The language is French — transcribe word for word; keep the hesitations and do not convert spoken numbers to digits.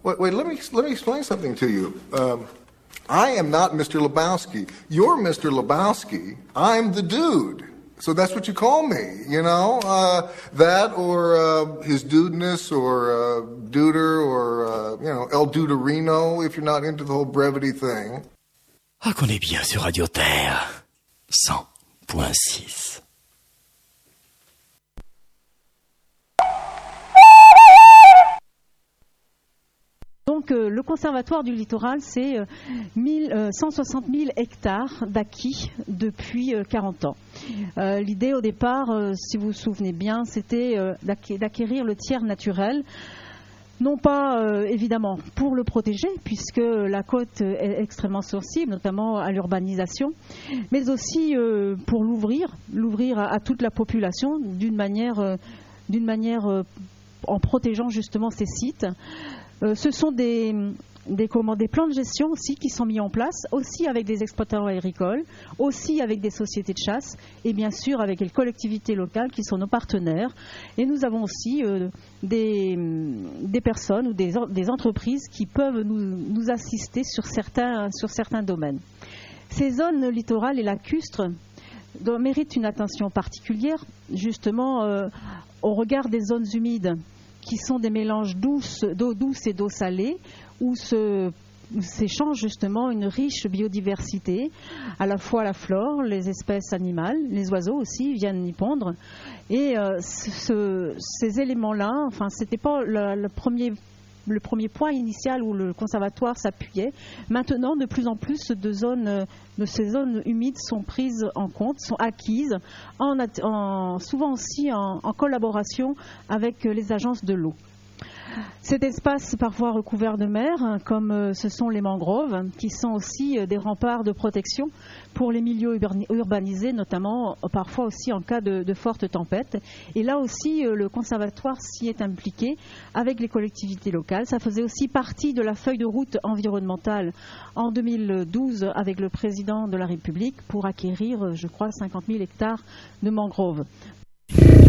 Wait, wait, let me, let me explain something to you. Um, I am not Mister Lebowski. You're Mister Lebowski. I'm the dude. So that's what you call me, you know? Uh, that or uh, his dudeness or uh, duder or, uh, you know, El Duderino if you're not into the whole brevity thing. Ah, qu'on est bien sur Radio Terre. cent point six. Donc euh, le Conservatoire du Littoral, c'est euh, cent soixante mille hectares d'acquis depuis euh, quarante ans. Euh, L'idée au départ, euh, si vous vous souvenez bien, c'était euh, d'acquérir le tiers naturel. Non pas euh, évidemment pour le protéger, puisque la côte est extrêmement sensible, notamment à l'urbanisation, mais aussi euh, pour l'ouvrir, l'ouvrir à, à toute la population d'une manière, euh, d'une manière euh, en protégeant justement ces sites. Euh, ce sont des, des, comment, des plans de gestion aussi qui sont mis en place, aussi avec des exploitants agricoles, aussi avec des sociétés de chasse et bien sûr avec les collectivités locales qui sont nos partenaires. Et nous avons aussi euh, des, des personnes ou des, des entreprises qui peuvent nous, nous assister sur certains, sur certains domaines. Ces zones littorales et lacustres méritent une attention particulière, justement euh, au regard des zones humides, qui sont des mélanges d'eau douce et d'eau salée, où se, s'échange justement une riche biodiversité, à la fois la flore, les espèces animales, les oiseaux aussi viennent y pondre. Et euh, ce, ces éléments-là, enfin, c'était pas le, le premier. le premier point initial où le conservatoire s'appuyait. Maintenant, de plus en plus de, zones, de ces zones humides sont prises en compte, sont acquises, en, en, souvent aussi en, en collaboration avec les agences de l'eau. Cet espace parfois recouvert de mer, comme ce sont les mangroves, qui sont aussi des remparts de protection pour les milieux urbanisés, notamment parfois aussi en cas de, de fortes tempêtes. Et là aussi, le conservatoire s'y est impliqué avec les collectivités locales. Ça faisait aussi partie de la feuille de route environnementale en deux mille douze avec le président de la République pour acquérir, je crois, cinquante mille hectares de mangroves.